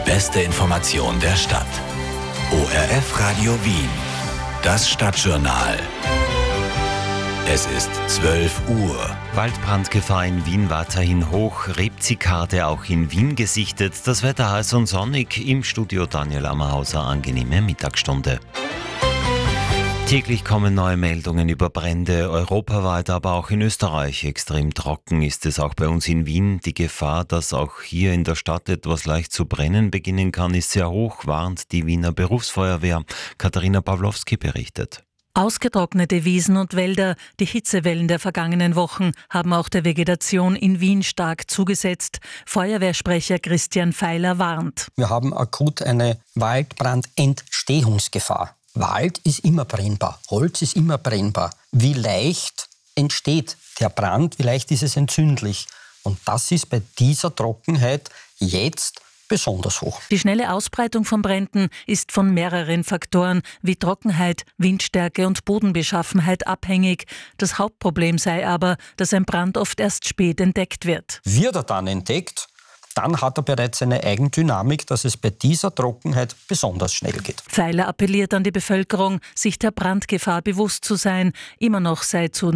beste Information der Stadt. ORF Radio Wien. Das Stadtjournal. Es ist 12 Uhr. Waldbrandgefahr in Wien weiterhin hoch, Rebzikade auch in Wien gesichtet. Das Wetter heiß und sonnig. Im Studio Daniel Ammerhauser, angenehme Mittagsstunde. Täglich kommen neue Meldungen über Brände, europaweit, aber auch in Österreich. Extrem trocken ist es auch bei uns in Wien. Die Gefahr, dass auch hier in der Stadt etwas leicht zu brennen beginnen kann, ist sehr hoch, warnt die Wiener Berufsfeuerwehr. Katharina Pawlowski berichtet. Ausgetrocknete Wiesen und Wälder, die Hitzewellen der vergangenen Wochen haben auch der Vegetation in Wien stark zugesetzt. Feuerwehrsprecher Christian Feiler warnt. Wir haben akut eine Waldbrandentstehungsgefahr. Wald ist immer brennbar, Holz ist immer brennbar. Wie leicht entsteht der Brand, wie leicht ist es entzündlich? Und das ist bei dieser Trockenheit jetzt besonders hoch. Die schnelle Ausbreitung von Bränden ist von mehreren Faktoren wie Trockenheit, Windstärke und Bodenbeschaffenheit abhängig. Das Hauptproblem sei aber, dass ein Brand oft erst spät entdeckt wird. Wird er dann entdeckt, dann hat er bereits eine Eigendynamik, dass es bei dieser Trockenheit besonders schnell geht. Feiler appelliert an die Bevölkerung, sich der Brandgefahr bewusst zu sein. Immer noch sei zu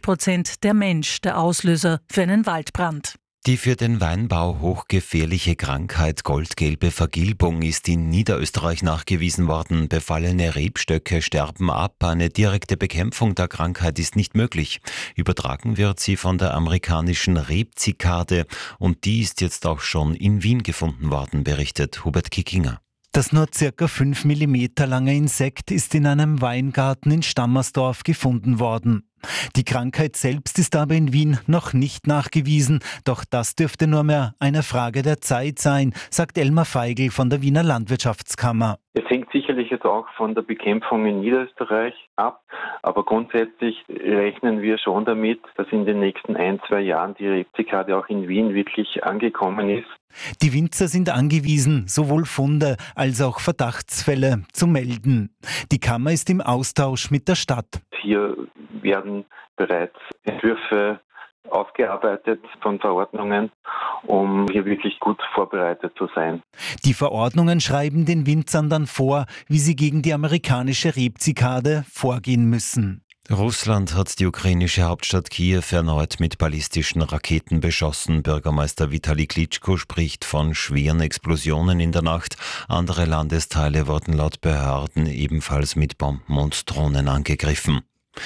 90% der Mensch der Auslöser für einen Waldbrand. Die für den Weinbau hochgefährliche Krankheit goldgelbe Vergilbung ist in Niederösterreich nachgewiesen worden. Befallene Rebstöcke sterben ab. Eine direkte Bekämpfung der Krankheit ist nicht möglich. Übertragen wird sie von der amerikanischen Rebzikade und die ist jetzt auch schon in Wien gefunden worden, berichtet Hubert Kickinger. Das nur ca. 5 mm lange Insekt ist in einem Weingarten in Stammersdorf gefunden worden. Die Krankheit selbst ist aber in Wien noch nicht nachgewiesen, doch das dürfte nur mehr eine Frage der Zeit sein, sagt Elmar Feigl von der Wiener Landwirtschaftskammer. Es hängt sicherlich jetzt auch von der Bekämpfung in Niederösterreich ab, aber grundsätzlich rechnen wir schon damit, dass in den nächsten 1-2 Jahren die Rebzikade auch in Wien wirklich angekommen ist. Die Winzer sind angewiesen, sowohl Funde als auch Verdachtsfälle zu melden. Die Kammer ist im Austausch mit der Stadt. Hier werden bereits Entwürfe ausgearbeitet von Verordnungen, um hier wirklich gut vorbereitet zu sein. Die Verordnungen schreiben den Winzern dann vor, wie sie gegen die amerikanische Rebzikade vorgehen müssen. Russland hat die ukrainische Hauptstadt Kiew erneut mit ballistischen Raketen beschossen. Bürgermeister Vitali Klitschko spricht von schweren Explosionen in der Nacht. Andere Landesteile wurden laut Behörden ebenfalls mit Bomben und Drohnen angegriffen.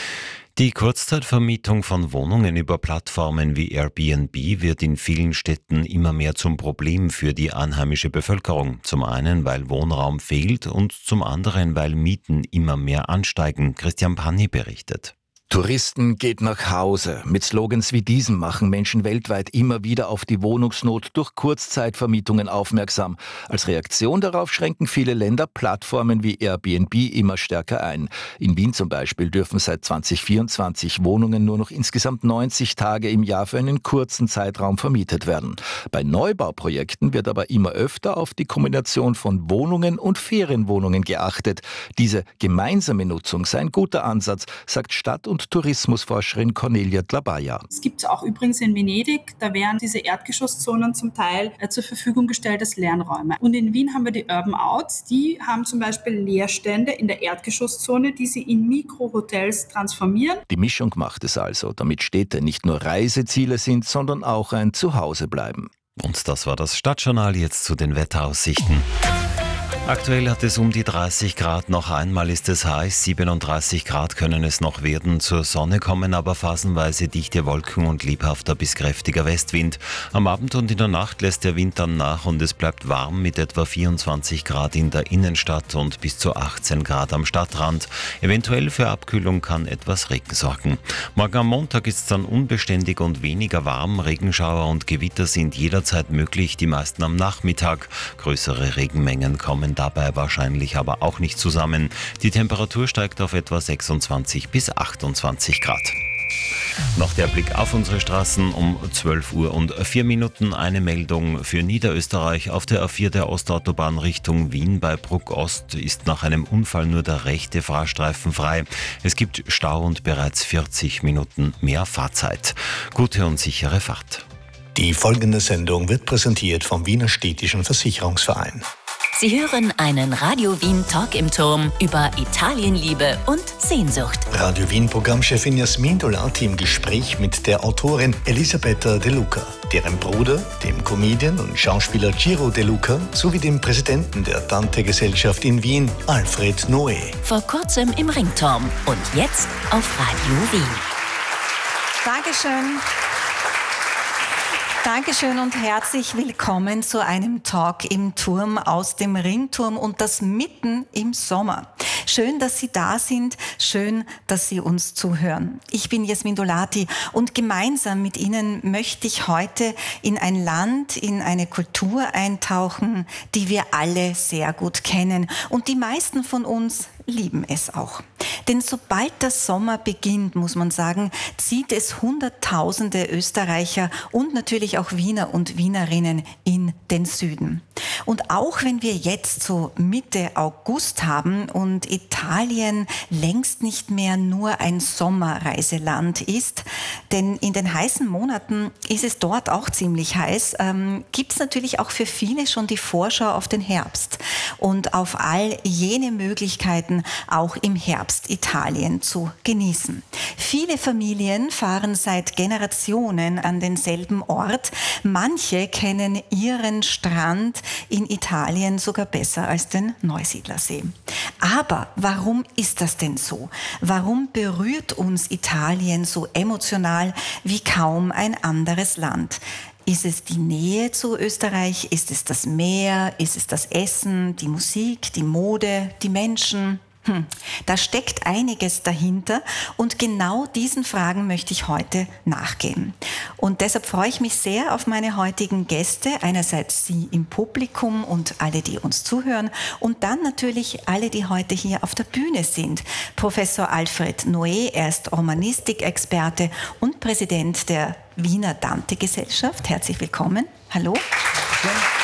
Die Kurzzeitvermietung von Wohnungen über Plattformen wie Airbnb wird in vielen Städten immer mehr zum Problem für die einheimische Bevölkerung. Zum einen, weil Wohnraum fehlt und zum anderen, weil Mieten immer mehr ansteigen. Christian Panni berichtet. Touristen geht nach Hause. Mit Slogans wie diesem machen Menschen weltweit immer wieder auf die Wohnungsnot durch Kurzzeitvermietungen aufmerksam. Als Reaktion darauf schränken viele Länder Plattformen wie Airbnb immer stärker ein. In Wien zum Beispiel dürfen seit 2024 Wohnungen nur noch insgesamt 90 Tage im Jahr für einen kurzen Zeitraum vermietet werden. Bei Neubauprojekten wird aber immer öfter auf die Kombination von Wohnungen und Ferienwohnungen geachtet. Diese gemeinsame Nutzung sei ein guter Ansatz, sagt Stadt- und Tourismusforscherin Cornelia Dlabaja. Es gibt auch übrigens in Venedig, da werden diese Erdgeschosszonen zum Teil zur Verfügung gestellt als Lernräume. Und in Wien haben wir die Urban Outs, die haben zum Beispiel Leerstände in der Erdgeschosszone, die sie in Mikrohotels transformieren. Die Mischung macht es also, damit Städte nicht nur Reiseziele sind, sondern auch ein Zuhausebleiben. Und das war das Stadtjournal, jetzt zu den Wetteraussichten. Aktuell hat es um die 30 Grad, noch einmal ist es heiß, 37 Grad können es noch werden. Zur Sonne kommen aber phasenweise dichte Wolken und lebhafter bis kräftiger Westwind. Am Abend und in der Nacht lässt der Wind dann nach und es bleibt warm mit etwa 24 Grad in der Innenstadt und bis zu 18 Grad am Stadtrand. Eventuell für Abkühlung kann etwas Regen sorgen. Morgen am Montag ist es dann unbeständig und weniger warm. Regenschauer und Gewitter sind jederzeit möglich, die meisten am Nachmittag. Größere Regenmengen kommen dabei wahrscheinlich aber auch nicht zusammen. Die Temperatur steigt auf etwa 26 bis 28 Grad. Noch der Blick auf unsere Straßen um 12 Uhr und 4 Minuten. Eine Meldung für Niederösterreich. Auf der A4 der Ostautobahn Richtung Wien bei Bruck Ost ist nach einem Unfall nur der rechte Fahrstreifen frei. Es gibt Stau und bereits 40 Minuten mehr Fahrzeit. Gute und sichere Fahrt. Die folgende Sendung wird präsentiert vom Wiener Städtischen Versicherungsverein. Sie hören einen Radio Wien Talk im Turm über Italienliebe und Sehnsucht. Radio Wien Programmchefin Jasmin Dolati im Gespräch mit der Autorin Elisabetta De Luca, deren Bruder, dem Comedian und Schauspieler Giro De Luca, sowie dem Präsidenten der Dante-Gesellschaft in Wien, Alfred Noé. Vor kurzem im Ringturm und jetzt auf Radio Wien. Dankeschön. Dankeschön und herzlich willkommen zu einem Talk im Turm aus dem Ringturm und das mitten im Sommer. Schön, dass Sie da sind, schön, dass Sie uns zuhören. Ich bin Jasmin Dolati und gemeinsam mit Ihnen möchte ich heute in ein Land, in eine Kultur eintauchen, die wir alle sehr gut kennen und die meisten von uns lieben es auch. Denn sobald der Sommer beginnt, muss man sagen, zieht es Hunderttausende Österreicher und natürlich auch Wiener und Wienerinnen in den Süden. Und auch wenn wir jetzt so Mitte August haben und Italien längst nicht mehr nur ein Sommerreiseland ist, denn in den heißen Monaten ist es dort auch ziemlich heiß, gibt es natürlich auch für viele schon die Vorschau auf den Herbst und auf all jene Möglichkeiten, auch im Herbst Italien zu genießen. Viele Familien fahren seit Generationen an denselben Ort. Manche kennen ihren Strand in Italien sogar besser als den Neusiedlersee. Aber warum ist das denn so? Warum berührt uns Italien so emotional wie kaum ein anderes Land? Ist es die Nähe zu Österreich? Ist es das Meer? Ist es das Essen, die Musik, die Mode, die Menschen? Da steckt einiges dahinter und genau diesen Fragen möchte ich heute nachgehen. Und deshalb freue ich mich sehr auf meine heutigen Gäste, einerseits Sie im Publikum und alle, die uns zuhören und dann natürlich alle, die heute hier auf der Bühne sind. Professor Alfred Noé, er ist Romanistikexperte und Präsident der Wiener Dante-Gesellschaft. Herzlich willkommen. Hallo. Ja.